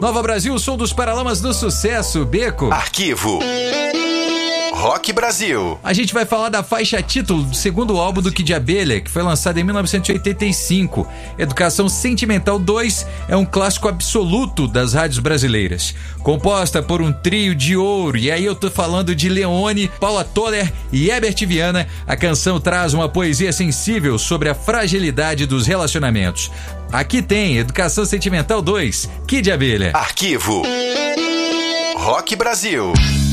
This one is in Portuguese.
Nova Brasil, o som dos Paralamas do Sucesso, Beco. Arquivo. Rock Brasil. A gente vai falar da faixa título do segundo álbum do Kid Abelha, que foi lançado em 1985. Educação Sentimental 2 é um clássico absoluto das rádios brasileiras. Composta por um trio de ouro, e aí eu tô falando de Leone, Paula Toller e Herbert Viana, a canção traz uma poesia sensível sobre a fragilidade dos relacionamentos. Aqui tem Educação Sentimental 2, Kid Abelha. Arquivo. Rock Brasil.